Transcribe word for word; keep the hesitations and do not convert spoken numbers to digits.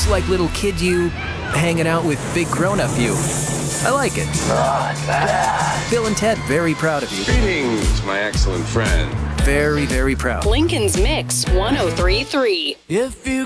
It's like little kid you hanging out with big grown-up you. I like it. Not bad. Bill and Ted, very proud of you. Greetings, my excellent friend. Very, very proud. Lincoln's Mix one oh three point three. If you